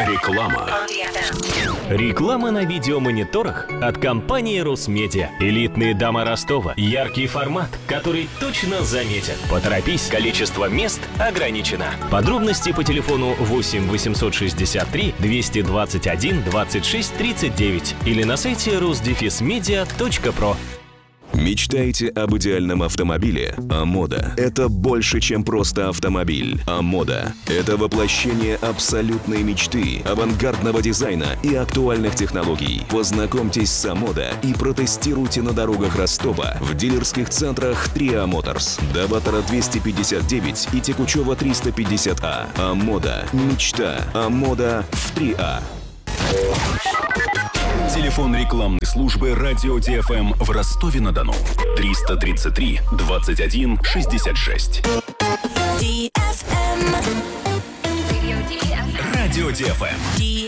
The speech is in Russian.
Реклама. Реклама на видеомониторах от компании Русмедиа. Элитные дома Ростова. Яркий формат, который точно заметен. Поторопись, количество мест ограничено. Подробности по телефону 8 863 221 26 39 или на сайте rusdefismedia.pro. Мечтаете об идеальном автомобиле? Амода – это больше, чем просто автомобиль. Амода – это воплощение абсолютной мечты, авангардного дизайна и актуальных технологий. Познакомьтесь с Амода и протестируйте на дорогах Ростова в дилерских центрах Триа Моторс, Доватора 259 и Текучева 350А. Амода – мечта. Амода в 3А. Телефон рекламной службы «Радио ДФМ» в Ростове-на-Дону. 333 21 66. Радио ДФМ.